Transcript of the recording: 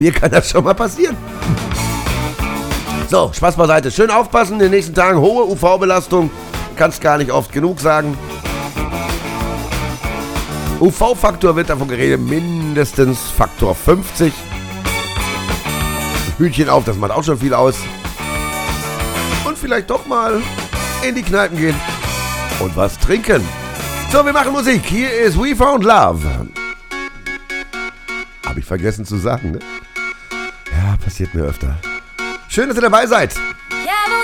Mir kann das schon mal passieren. So, Spaß beiseite. Schön aufpassen, in den nächsten Tagen hohe UV-Belastung. Kannst gar nicht oft genug sagen. UV-Faktor wird davon geredet, mindestens Faktor 50. Hütchen auf, das macht auch schon viel aus. Und vielleicht doch mal in die Kneipen gehen und was trinken. So, wir machen Musik. Hier ist We Found Love. Hab ich vergessen zu sagen, ne? Ja, passiert mir öfter. Schön, dass ihr dabei seid.